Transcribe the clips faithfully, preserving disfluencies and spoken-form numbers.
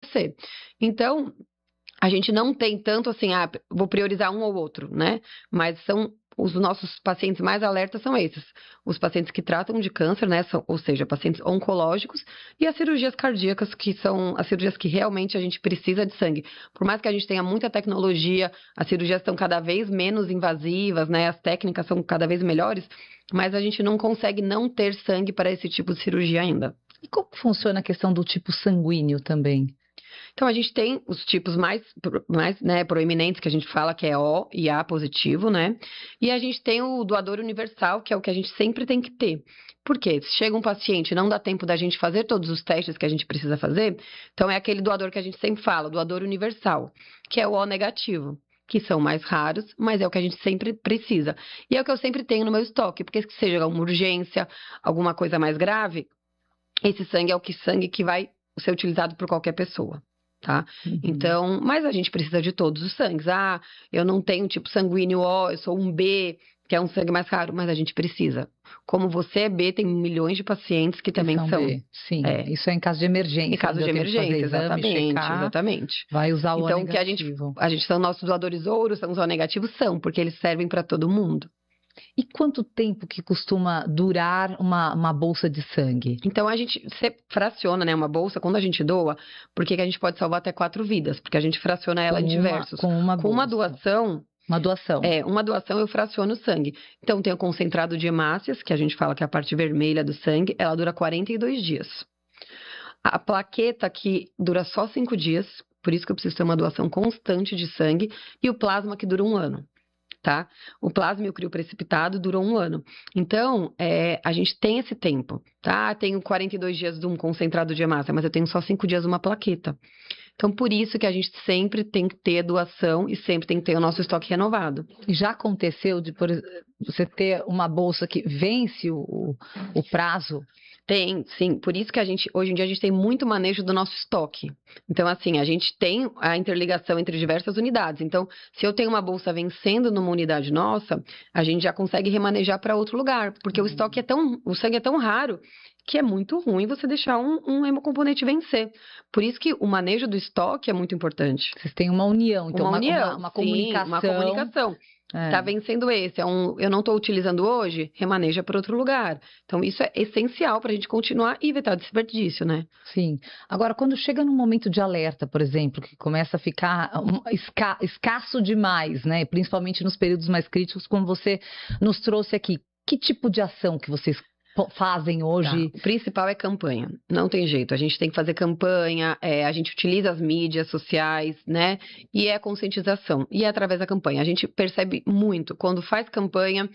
ser. Então, a gente não tem tanto assim, ah, vou priorizar um ou outro, né? Mas são os nossos pacientes mais alertas são esses. Os pacientes que tratam de câncer, né? São, ou seja, pacientes oncológicos e as cirurgias cardíacas, que são as cirurgias que realmente a gente precisa de sangue. Por mais que a gente tenha muita tecnologia, as cirurgias estão cada vez menos invasivas, né? As técnicas são cada vez melhores, mas a gente não consegue não ter sangue para esse tipo de cirurgia ainda. E como funciona a questão do tipo sanguíneo também? Então, a gente tem os tipos mais, mais né, proeminentes, que a gente fala que é O e A positivo, né? E a gente tem o doador universal, que é o que a gente sempre tem que ter. Por quê? Se chega um paciente e não dá tempo da gente fazer todos os testes que a gente precisa fazer, então é aquele doador que a gente sempre fala, o doador universal, que é o O negativo, que são mais raros, mas é o que a gente sempre precisa. E é o que eu sempre tenho no meu estoque, porque se seja uma urgência, alguma coisa mais grave, esse sangue é o que sangue que vai ser utilizado por qualquer pessoa. Tá? Uhum. Então, mas a gente precisa de todos os sangues. Ah, eu não tenho tipo sanguíneo O, eu sou um B, que é um sangue mais raro, mas a gente precisa. Como você é B, tem milhões de pacientes que, que também são. B. Sim, é. Isso é em caso de emergência. Em caso de emergência, exatamente, exame, checar, exatamente. Vai usar o então, O negativo. Então, que a gente, a gente são nossos doadores ouro, são os O negativos, são, porque eles servem para todo mundo. E quanto tempo que costuma durar uma, uma bolsa de sangue? Então, a gente fraciona, né, uma bolsa, quando a gente doa, porque a gente pode salvar até quatro vidas, porque a gente fraciona ela com em diversos. Uma, com uma, com uma doação... Uma doação. É, uma doação eu fraciono o sangue. Então, tem o concentrado de hemácias, que a gente fala que é a parte vermelha do sangue, ela dura quarenta e dois dias. A plaqueta, que dura só cinco dias, por isso que eu preciso ter uma doação constante de sangue, e o plasma, que dura um ano. Tá? O plasma e o crio precipitado duram um ano. Então, é, a gente tem esse tempo, tá? Tenho quarenta e dois dias de um concentrado de hemácia, mas eu tenho só cinco dias de uma plaqueta. Então, por isso que a gente sempre tem que ter doação e sempre tem que ter o nosso estoque renovado. E já aconteceu de por, você ter uma bolsa que vence o, o prazo? Tem, sim. Por isso que a gente, hoje em dia, a gente tem muito manejo do nosso estoque. Então, assim, a gente tem a interligação entre diversas unidades. Então, se eu tenho uma bolsa vencendo numa unidade nossa, a gente já consegue remanejar para outro lugar. Porque uhum. o estoque é tão, o sangue é tão raro que é muito ruim você deixar um, um hemocomponente vencer. Por isso que o manejo do estoque é muito importante. Vocês têm uma união, então, uma, uma, união, uma, uma sim, comunicação. Uma comunicação. É. Tá vencendo esse, é um, eu não estou utilizando hoje, remaneja para outro lugar. Então, isso é essencial para a gente continuar e evitar desperdício, né? Sim. Agora, quando chega num momento de alerta, por exemplo, que começa a ficar um, esca, escasso demais, né? Principalmente nos períodos mais críticos, como você nos trouxe aqui, que tipo de ação que vocês fazem hoje? Tá. O principal é campanha, não tem jeito, a gente tem que fazer campanha, é, a gente utiliza as mídias sociais, né, e é conscientização, e é através da campanha, a gente percebe muito, quando faz campanha,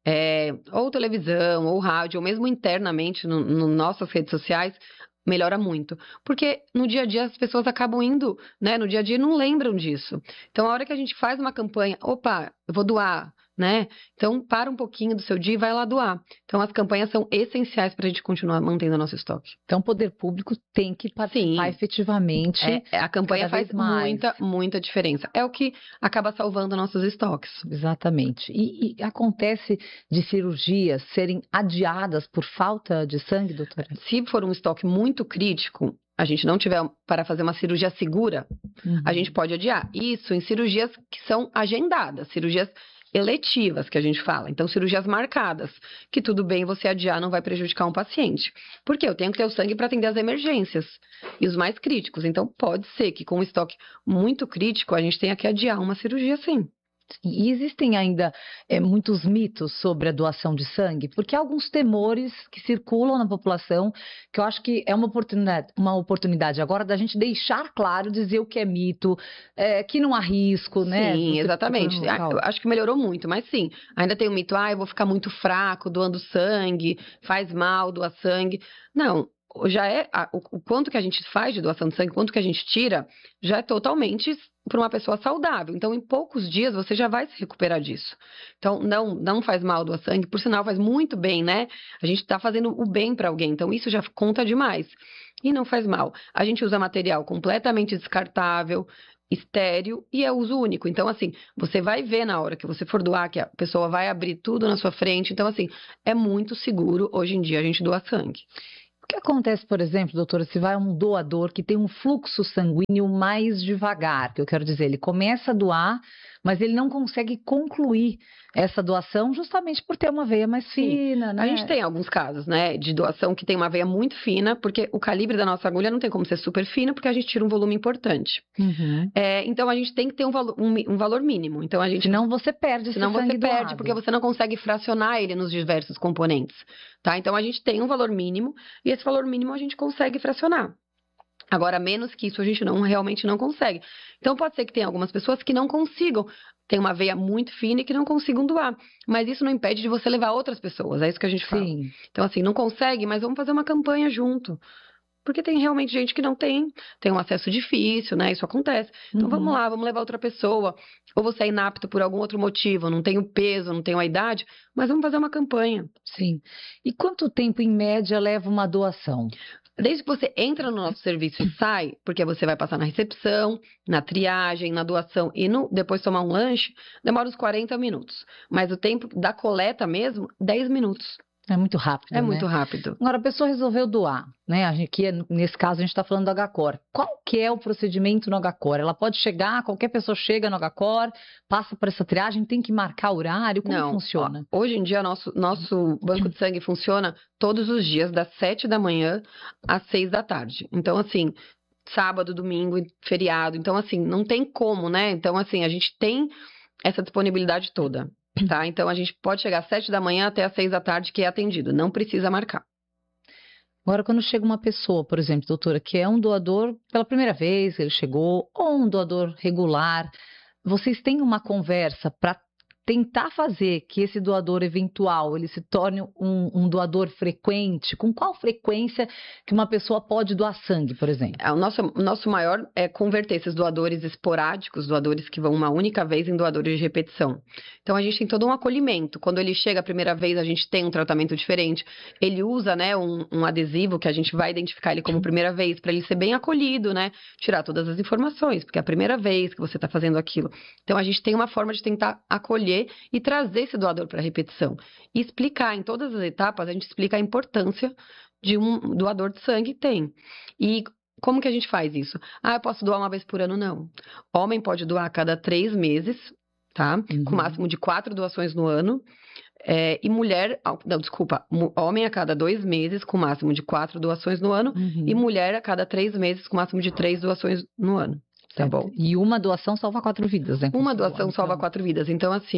é, ou televisão, ou rádio, ou mesmo internamente, no, no nossas redes sociais, melhora muito, porque no dia a dia as pessoas acabam indo, né, no dia a dia não lembram disso, então a hora que a gente faz uma campanha, opa, eu vou doar, né? Então, para um pouquinho do seu dia e vai lá doar. Então, as campanhas são essenciais para a gente continuar mantendo o nosso estoque. Então, o poder público tem que participar Sim. efetivamente. É, a campanha faz muita, muita diferença. É o que acaba salvando nossos estoques. Exatamente. E, e acontece de cirurgias serem adiadas por falta de sangue, doutora? Se for um estoque muito crítico, a gente não tiver para fazer uma cirurgia segura, uhum. a gente pode adiar. Isso em cirurgias que são agendadas, cirurgias eletivas, que a gente fala. Então, cirurgias marcadas, que tudo bem você adiar, não vai prejudicar um paciente. Porque eu tenho que ter o sangue para atender as emergências e os mais críticos. Então, pode ser que com um estoque muito crítico, a gente tenha que adiar uma cirurgia, sim. E existem ainda é, muitos mitos sobre a doação de sangue, porque há alguns temores que circulam na população, que eu acho que é uma oportunidade, uma oportunidade agora da gente deixar claro, dizer o que é mito, é, que não há risco, né? Sim, exatamente. Eu acho que melhorou muito, mas sim, ainda tem o mito, ah, eu vou ficar muito fraco doando sangue, faz mal doar sangue. Não. Já é, o, o quanto que a gente faz de doação de sangue, quanto que a gente tira, já é totalmente para uma pessoa saudável. Então, em poucos dias, você já vai se recuperar disso. Então, não, não faz mal doar sangue, por sinal, faz muito bem, né? A gente está fazendo o bem para alguém, então isso já conta demais. E não faz mal. A gente usa material completamente descartável, estéril e é uso único. Então, assim, você vai ver na hora que você for doar, que a pessoa vai abrir tudo na sua frente. Então, assim, é muito seguro hoje em dia a gente doar sangue. O que acontece, por exemplo, doutora, se vai um doador que tem um fluxo sanguíneo mais devagar, que eu quero dizer, ele começa a doar, mas ele não consegue concluir essa doação justamente por ter uma veia mais fina, Sim. né? A gente tem alguns casos, né, de doação que tem uma veia muito fina, porque o calibre da nossa agulha não tem como ser super fina, porque a gente tira um volume importante. Uhum. É, então a gente tem que ter um, valo, um, um valor mínimo. Então a gente Senão você perde esse Senão sangue você perde, doado. porque você não consegue fracionar ele nos diversos componentes, tá? Então a gente tem um valor mínimo e esse valor mínimo a gente consegue fracionar. Agora, menos que isso a gente não realmente não consegue. Então pode ser que tenha algumas pessoas que não consigam, tem uma veia muito fina e que não consigam doar, mas isso não impede de você levar outras pessoas, é isso que a gente fala. Sim. Então assim, não consegue, mas vamos fazer uma campanha junto. Porque tem realmente gente que não tem, tem um acesso difícil, né? Isso acontece. Então Uhum. vamos lá, vamos levar outra pessoa. Ou você é inapto por algum outro motivo, não tem o peso, não tem a idade, mas vamos fazer uma campanha. Sim. E quanto tempo, em média, leva uma doação? Desde que você entra no nosso serviço e sai, porque você vai passar na recepção, na triagem, na doação e no, depois tomar um lanche, demora uns quarenta minutos. Mas o tempo da coleta mesmo, dez minutos. É muito rápido, É né? muito rápido. Agora, a pessoa resolveu doar, né? A gente, aqui, nesse caso, a gente está falando do H C O R. Qual que é o procedimento no H C O R? Ela pode chegar, qualquer pessoa chega no H C O R, passa por essa triagem, tem que marcar horário? Como Não, funciona? Ó, hoje em dia, nosso, nosso banco de sangue funciona todos os dias, das sete da manhã às seis da tarde. Então, assim, sábado, domingo, feriado. Então, assim, não tem como, né? Então, assim, a gente tem essa disponibilidade toda. Tá? Então a gente pode chegar às sete da manhã até às seis da tarde que é atendido, não precisa marcar. Agora, quando chega uma pessoa, por exemplo, doutora, que é um doador pela primeira vez, ele chegou, ou um doador regular, vocês têm uma conversa para tentar fazer que esse doador eventual ele se torne um, um doador frequente? Com qual frequência que uma pessoa pode doar sangue, por exemplo? O nosso, o nosso maior é converter esses doadores esporádicos, doadores que vão uma única vez, em doadores de repetição. Então a gente tem todo um acolhimento. Quando ele chega a primeira vez, a gente tem um tratamento diferente. Ele usa, né, um, um adesivo que a gente vai identificar ele como primeira vez, para ele ser bem acolhido, né? Tirar todas as informações, porque é a primeira vez que você está fazendo aquilo. Então a gente tem uma forma de tentar acolher e trazer esse doador para a repetição. E explicar, em todas as etapas, a gente explica a importância de um doador de sangue tem. E como que a gente faz isso? Ah, eu posso doar uma vez por ano? Não. Homem pode doar a cada três meses, tá? Uhum. Com máximo de quatro doações no ano. É, e mulher, não, desculpa, homem a cada dois meses, com máximo de quatro doações no ano. Uhum. E mulher a cada três meses, com máximo de três doações no ano. Tá bom? E uma doação salva quatro vidas, né? Uma doação Então, salva quatro vidas. Então, assim,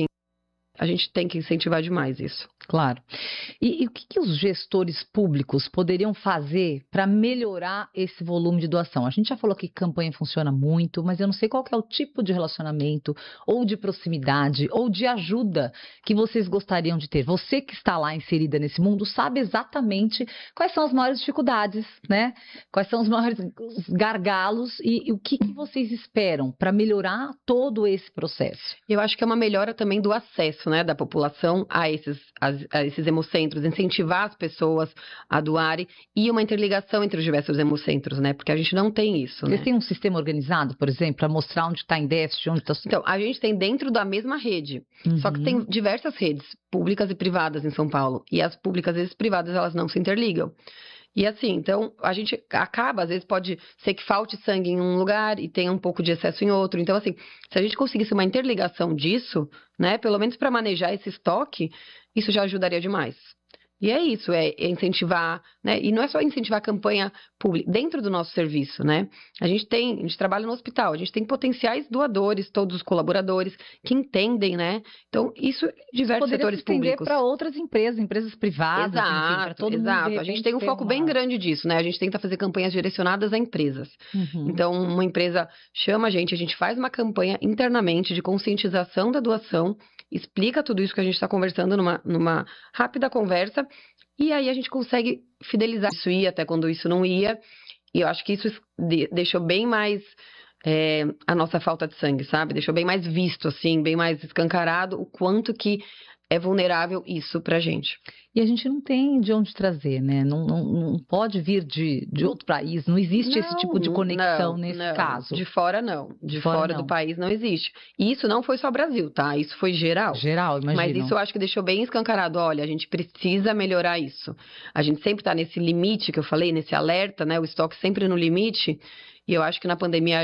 a gente tem que incentivar demais isso. Claro. E, e o que, que os gestores públicos poderiam fazer para melhorar esse volume de doação? A gente já falou que campanha funciona muito, mas eu não sei qual que é o tipo de relacionamento, ou de proximidade, ou de ajuda que vocês gostariam de ter. Você que está lá inserida nesse mundo sabe exatamente quais são as maiores dificuldades, né? Quais são os maiores gargalos e, e o que, que vocês esperam para melhorar todo esse processo? Eu acho que é uma melhora também do acesso, né, da população a esses, a, a esses hemocentros, incentivar as pessoas a doarem e uma interligação entre os diversos hemocentros, né, porque a gente não tem isso, Vocês né. têm um sistema organizado, por exemplo, para mostrar onde está em déficit, onde está... Então, a gente tem dentro da mesma rede, Uhum. só que tem diversas redes, públicas e privadas em São Paulo, e as públicas e as privadas, elas não se interligam. E assim, então, a gente acaba, às vezes pode ser que falte sangue em um lugar e tenha um pouco de excesso em outro. Então, assim, se a gente conseguisse uma interligação disso, né, pelo menos para manejar esse estoque, isso já ajudaria demais. E é isso, é incentivar, né? E não é só incentivar a campanha pública, dentro do nosso serviço, né? A gente tem, a gente trabalha no hospital, a gente tem potenciais doadores, todos os colaboradores que entendem, né? Então, isso, diversos Poderia setores se estender públicos. para outras empresas, empresas privadas, enfim, para Exato, todo mundo. de exato. A repente, gente tem um ter foco uma- bem grande disso, né? A gente tenta fazer campanhas direcionadas a empresas. Uhum. Então, uma empresa chama a gente, a gente faz uma campanha internamente de conscientização da doação, explica tudo isso que a gente está conversando numa, numa rápida conversa, e aí a gente consegue fidelizar. Isso ia até quando isso não ia, e eu acho que isso de- deixou bem mais é, a nossa falta de sangue, sabe? Deixou bem mais visto, assim, bem mais escancarado o quanto que é vulnerável isso pra gente. E a gente não tem de onde trazer, né? Não, não, não pode vir de, de outro país, não existe Não, esse tipo de conexão não, nesse não. caso. De fora, não. De, De fora, fora, não. do país não existe. E isso não foi só Brasil, tá? Isso foi geral. Geral, imagino. Mas isso eu acho que deixou bem escancarado. Olha, a gente precisa melhorar isso. A gente sempre tá nesse limite que eu falei, nesse alerta, né? O estoque sempre no limite. E eu acho que na pandemia